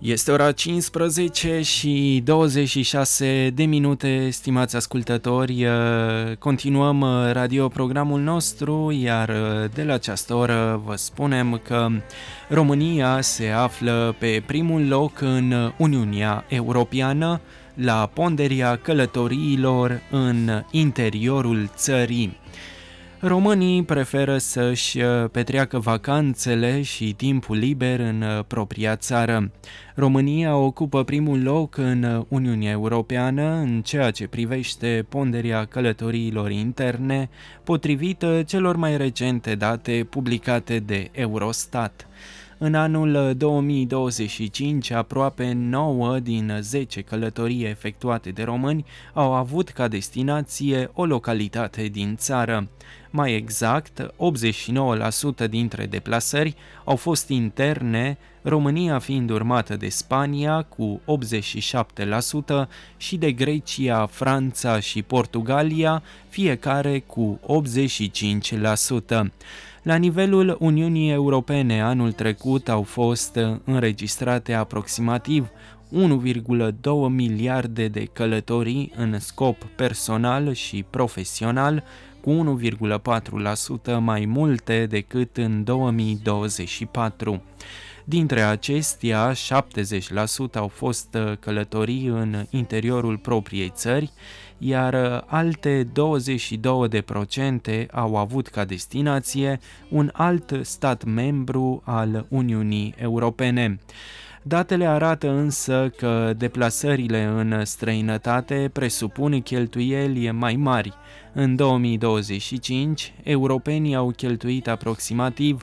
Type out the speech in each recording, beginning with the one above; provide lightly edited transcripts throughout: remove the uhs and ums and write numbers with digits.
Este ora 15 și 26 de minute, stimați ascultători. Continuăm radioprogramul nostru, iar de la această oră vă spunem că România se află pe primul loc în Uniunea Europeană la ponderea călătoriilor în interiorul țării. Românii preferă să-și petreacă vacanțele și timpul liber în propria țară. România ocupă primul loc în Uniunea Europeană în ceea ce privește ponderea călătoriilor interne, potrivit celor mai recente date publicate de Eurostat. În anul 2025, aproape 9 din 10 călătorii efectuate de români au avut ca destinație o localitate din țară. Mai exact, 89% dintre deplasări au fost interne, România fiind urmată de Spania cu 87% și de Grecia, Franța și Portugalia, fiecare cu 85%. La nivelul Uniunii Europene, anul trecut au fost înregistrate aproximativ 1,2 miliarde de călătorii în scop personal și profesional, cu 1,4% mai multe decât în 2024. Dintre acestea, 70% au fost călătorii în interiorul propriei țări, iar alte 22% au avut ca destinație un alt stat membru al Uniunii Europene. Datele arată însă că deplasările în străinătate presupun cheltuieli mai mari. În 2025, europenii au cheltuit aproximativ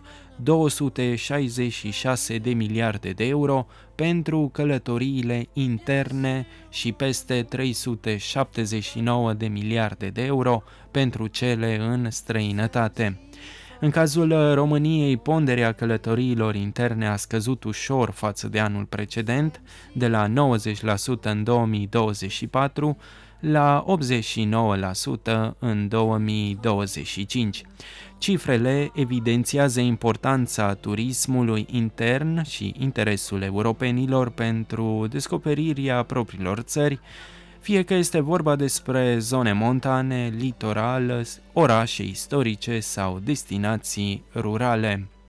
266 de miliarde de euro pentru călătoriile interne și peste 379 de miliarde de euro pentru cele în străinătate. În cazul României, ponderea călătoriilor interne a scăzut ușor față de anul precedent, de la 90% în 2024 la 89% în 2025. Cifrele evidențiază importanța turismului intern și interesul europenilor pentru descoperirea propriilor țări, fie că este vorba despre zone montane, litoral, orașe istorice sau destinații rurale.